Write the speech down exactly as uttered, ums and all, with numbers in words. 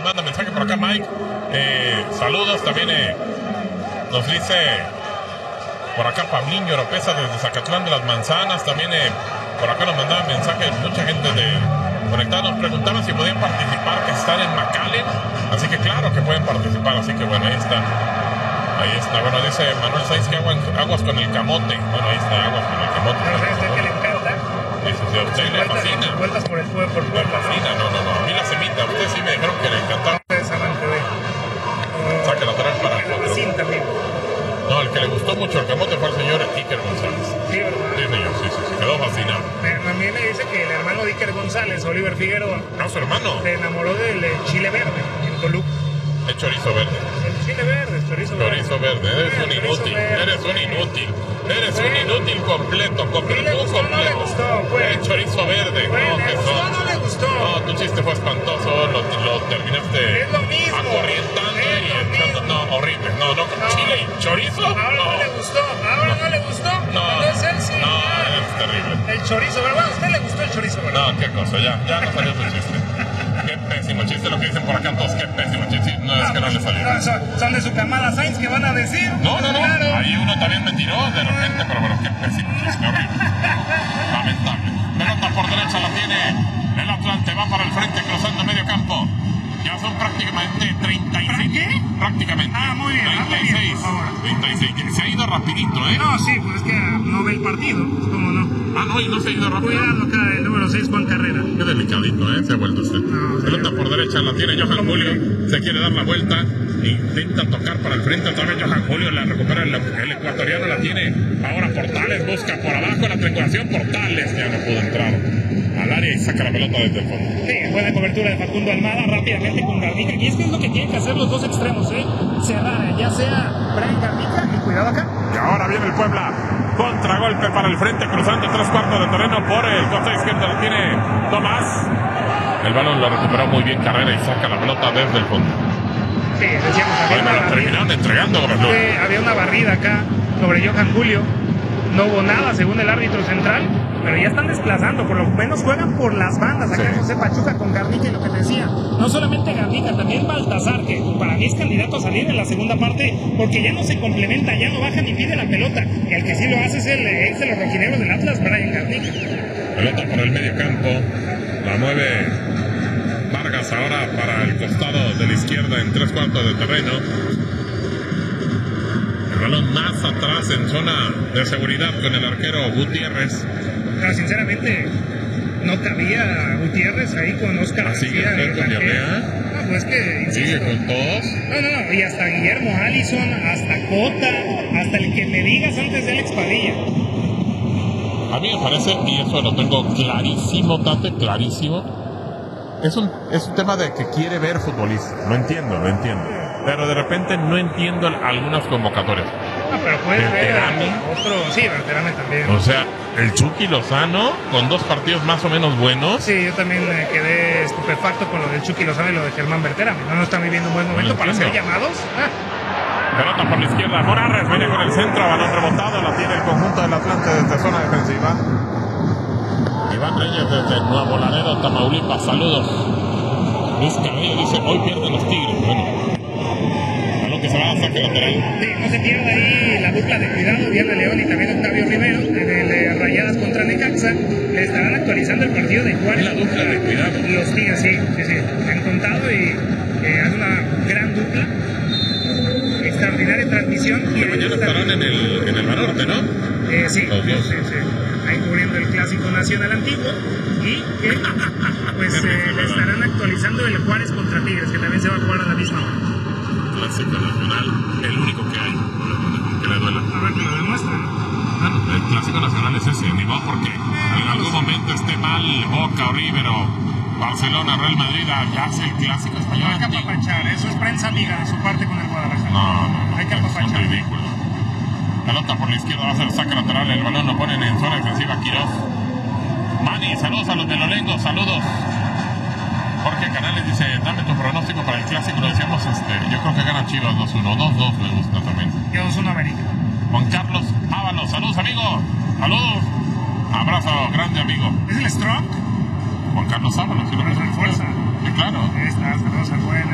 manda mensaje por acá Mike. Eh, saludos también. Eh, nos dice por acá Pabliño Oropesa desde Zacatlán de las Manzanas. También eh, por acá nos mandaban mensajes mucha gente de conectada. Nos preguntaban si podían participar, que están en McAllen. Así que claro que pueden participar. Así que bueno, ahí está. Ahí está. Bueno, dice Manuel Sainz que aguas, aguas con el camote. Bueno, ahí está, aguas con el camote. Pero ¿sabes qué le encanta? Dice, si a usted le fascina. Vueltas por el pueblo, por Le fascina, no, no, no. A mí la semita, a ustedes sí me dijeron que le encantaba. Es amante de. Saca lateral para el La cinta también. No, el que le gustó mucho el camote fue el señor Iker González. Sí, ¿verdad? Sí, señor, sí, sí, sí, quedó fascinado. También me dice que el hermano de Iker González, Oliver Figueroa, No, su hermano. se enamoró del eh, chile verde en Toluca. El chorizo verde. El chile verde, el chorizo verde. Chorizo verde, eres un inútil, eres un inútil. Eres un inútil completo, completo, un completo. No le gustó, pues. El chorizo verde, Bueno, no, ¿le que gustó son. o no le gustó? No, tu chiste fue espantoso, lo, lo terminaste Es lo mismo. acorrientando Es y lo echando. mismo. No, horrible. No, no, con No. chile y chorizo. Ahora no, No, le gustó, ahora no, le gustó. no, No es él, sí. no, es terrible. El chorizo verde. Bueno, a usted le gustó el chorizo verde. No, qué cosa, ya, ya no salió tu chiste. Qué pésimo chiste, lo que dicen por acá todos, qué pésimo chiste. No, es que no le salió. No, son, son de su camada Sainz que van a decir. No, no, no. Claro. Ahí uno también me tiró de repente, pero bueno, qué pésimo chiste, horrible. Lamentable. Pelota por derecha la tiene el Atlante, va para el frente, cruzando medio campo. Ya son prácticamente treinta y seis. ¿Qué? Prácticamente. Ah, muy bien, treinta y hazlo bien, seis. por favor. treinta y seis. Se ha ido rapidito, ¿eh? No, sí, pues es que no ve el partido. ¿Cómo no? Ah, no, y no se ha ido rápido. Cuidado acá, el número seis, Juan Carrera. Qué delicadito, ¿eh? Se ha vuelto usted. No, Pelota por derecha la tiene Johan Julio. Se quiere dar la vuelta. Intenta tocar para el frente. Otra vez Johan Julio la recupera. El, el ecuatoriano la tiene. Ahora Portales busca por abajo la triangulación. Portales ya no pudo entrar al área y saca la pelota desde el fondo. Sí, buena cobertura de Facundo Almada rápidamente con Garnica. Y es que es lo que tienen que hacer los dos extremos, ¿eh? Cerrar, ya sea Brian Garnica y cuidado acá. Y ahora viene el Puebla. Contragolpe para el frente, cruzando tres cuartos de terreno por el costado izquierdo. La tiene Tomás. El balón lo recuperó muy bien Carrera y saca la pelota desde el fondo. Sí, decíamos, había Bueno, una la barrida. terminaron entregando, Brasil. Sí, había una barrida acá sobre Johan Julio. No hubo nada según el árbitro central, pero ya están desplazando, por lo menos juegan por las bandas. Acá Sí. José Pachuca con Garnica y lo que te decía, no solamente Garnica, también Baltazar, que para mí es candidato a salir en la segunda parte, porque ya no se complementa, ya no baja ni pide la pelota. Y el que sí lo hace es el ex de los rojinegros del Atlas, Brian Garnica. Pelota por el medio campo. La mueve Vargas ahora para el costado de la izquierda en tres cuartos de terreno. El balón más atrás en zona de seguridad con el arquero Gutiérrez. Pero sinceramente, no cabía Gutiérrez ahí con Oscar ¿Ah, sigue García. usted con el arquero. diarrea? No, pues que, insisto, Sigue con todos. No, no, no, y hasta Guillermo Allison, hasta Cota, hasta el que me digas antes de Alex Padilla. A mí me parece, y eso lo tengo clarísimo, Tate, clarísimo. Es un, es un tema de que quiere ver futbolistas. Lo entiendo, lo entiendo. Pero de repente no entiendo algunas convocatorias. No, pero puedes ver Berterame. otro, sí, Berterame también. O sea, el Chucky Lozano, con dos partidos más o menos buenos. Sí, yo también eh, quedé estupefacto con lo del Chucky Lozano y lo de Germán Berterame. No, no están viviendo un buen momento No para ser entiendo. llamados. Ah, Pelota por la izquierda, Morales viene con el centro, balón rebotado, la tiene el conjunto del Atlante desde zona defensiva. Iván Reyes desde Nuevo Laredo, Tamaulipas, saludos. Luis Cabello dice, hoy pierden los Tigres. Bueno, balón que se va a saque lateral. sí, no se pierda ahí la dupla de cuidado, Diana León y también Octavio Rivero, en el eh, Rayadas contra Necaxa. Le estarán actualizando el partido de Juárez. La dupla de cuidado. Los Tigres, sí, sí, sí. Me han contado y eh, es una gran dupla. Extraordinaria transmisión. Y Que ahí mañana está- estarán en el, en el Banorte, ¿no? Eh, sí, Los dos. sí, sí. Ahí cubriendo el Clásico Nacional Antiguo y que pues eh, le estarán actualizando el Juárez contra Tigres, que también se va a jugar a la misma hora. Clásico Nacional, el único que hay, que le duela. A ver que lo demuestran. Bueno, el Clásico Nacional es ese, ni modo porque en algún momento esté mal Boca o River o Barcelona, Real Madrid, ya es el Clásico Español. Hay que antiguo. apapachar, eso es prensa amiga de su parte con el Guadalajara. No, no, no, Hay que es un apapachar. ridículo. Pelota por la izquierda va a ser saque lateral, el balón lo ponen en zona defensiva Quiroz. Mani, saludos a los melolengos, saludos. Jorge Canales dice, dame tu pronóstico para el Clásico, lo decíamos, este, yo creo que gana Chivas dos uno, dos dos me gusta también. Yo soy América. Juan Carlos Ábalos, saludos amigo, saludos. Abrazo grande amigo. ¿Es el Strong? Juan Carlos Ábalos, ¿sí lo Pero es conoces? el Fuerza. Sí, claro. Ahí está, saludos al buen